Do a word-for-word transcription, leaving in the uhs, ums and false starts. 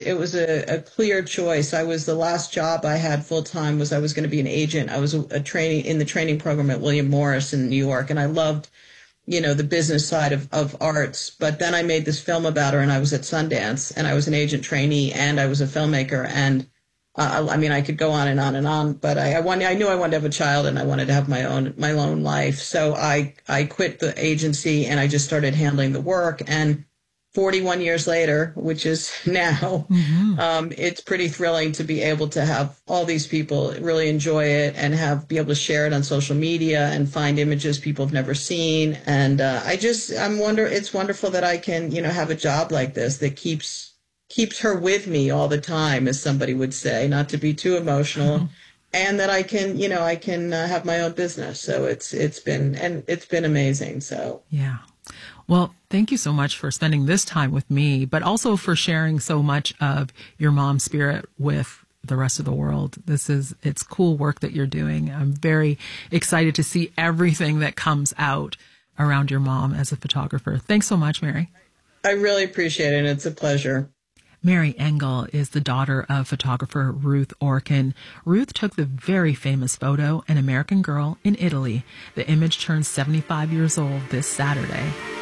it was a, a clear choice. I was the last job I had full time was I was going to be an agent. I was a, a training in the training program at William Morris in New York, and I loved, you know, the business side of, of arts. But then I made this film about her, and I was at Sundance, and I was an agent trainee, and I was a filmmaker, and uh, I mean, I could go on and on and on. But I, I wanted, I knew I wanted to have a child, and I wanted to have my own my own life. So I I quit the agency, and I just started handling the work. And forty-one years later, which is now, mm-hmm. um, it's pretty thrilling to be able to have all these people really enjoy it and have be able to share it on social media and find images people have never seen. And uh, I just, I'm wonder, it's wonderful that I can, you know, have a job like this that keeps keeps her with me all the time, as somebody would say, not to be too emotional. Mm-hmm. And that I can, you know, I can uh, have my own business. So it's it's been and it's been amazing. So yeah. Well, thank you so much for spending this time with me, but also for sharing so much of your mom's spirit with the rest of the world. This is, it's cool work that you're doing. I'm very excited to see everything that comes out around your mom as a photographer. Thanks so much, Mary. I really appreciate it. It's a pleasure. Mary Engel is the daughter of photographer Ruth Orkin. Ruth took the very famous photo, An American Girl in Italy. The image turns seventy-five years old this Saturday.